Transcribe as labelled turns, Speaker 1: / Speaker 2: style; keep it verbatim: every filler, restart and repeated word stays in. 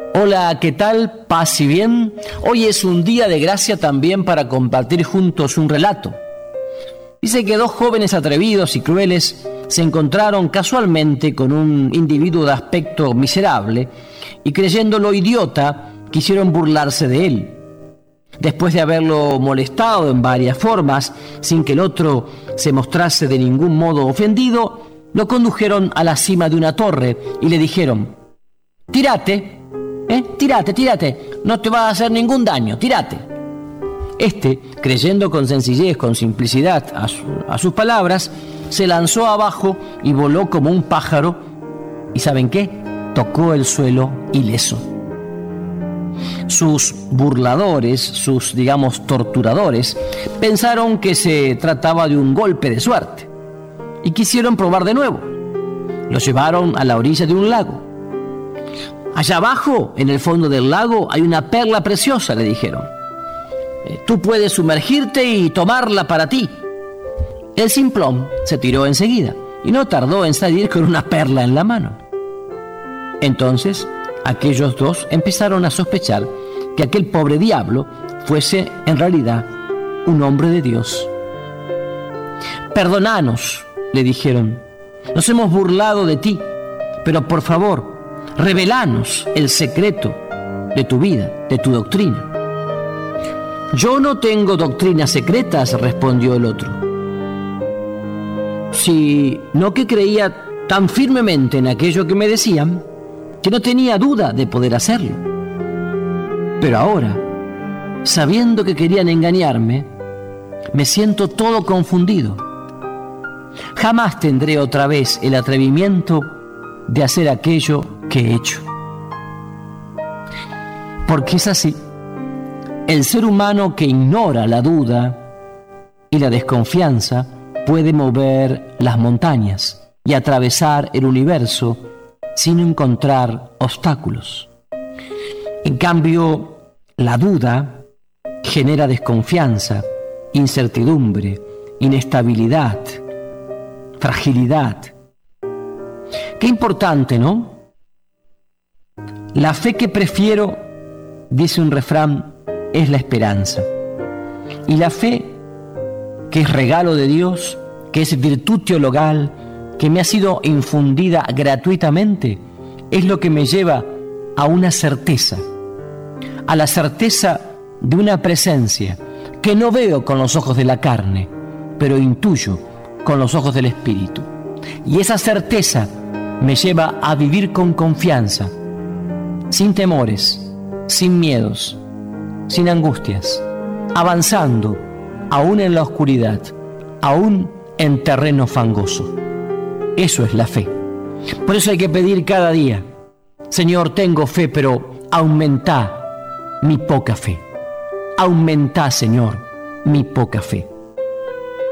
Speaker 1: Hola, ¿qué tal? Paz y bien. Hoy es un día de gracia también para compartir juntos un relato. Dice que dos jóvenes atrevidos y crueles se encontraron casualmente con un individuo de aspecto miserable y, creyéndolo idiota, quisieron burlarse de él. Después de haberlo molestado en varias formas, sin que el otro se mostrase de ningún modo ofendido, lo condujeron a la cima de una torre y le dijeron: «Tírate, ¿eh? Tírate, tírate, no te va a hacer ningún daño, tírate». Este, creyendo con sencillez, con simplicidad a, su, a sus palabras, se lanzó abajo y voló como un pájaro. ¿Y saben qué? Tocó el suelo ileso. Sus burladores, sus, digamos, torturadores, pensaron que se trataba de un golpe de suerte y quisieron probar de nuevo. Lo llevaron a la orilla de un lago. «Allá abajo, en el fondo del lago, hay una perla preciosa», le dijeron. «Tú puedes sumergirte y tomarla para ti». El simplón se tiró enseguida y no tardó en salir con una perla en la mano. Entonces, aquellos dos empezaron a sospechar que aquel pobre diablo fuese en realidad un hombre de Dios. «Perdónanos», le dijeron, «nos hemos burlado de ti, pero por favor, revelanos el secreto de tu vida, de tu doctrina». «Yo no tengo doctrinas secretas», respondió el otro, «sino que creía tan firmemente en aquello que me decían que no tenía duda de poder hacerlo. Pero ahora, sabiendo que querían engañarme, me siento todo confundido. Jamás tendré otra vez el atrevimiento de hacer aquello que he hecho». Porque es así. El ser humano que ignora la duda y la desconfianza puede mover las montañas y atravesar el universo sin encontrar obstáculos. En cambio, la duda genera desconfianza, incertidumbre, inestabilidad, fragilidad. Qué importante, ¿no? La fe que prefiero, dice un refrán, es la esperanza. Y la fe, que es regalo de Dios, que es virtud teologal, que me ha sido infundida gratuitamente, es lo que me lleva a una certeza, a la certeza de una presencia que no veo con los ojos de la carne, pero intuyo con los ojos del Espíritu. Y esa certeza me lleva a vivir con confianza, sin temores, sin miedos, sin angustias, avanzando aún en la oscuridad, aún en terreno fangoso. Eso es la fe. Por eso hay que pedir cada día: Señor, tengo fe, pero aumenta mi poca fe. Aumenta, Señor, mi poca fe.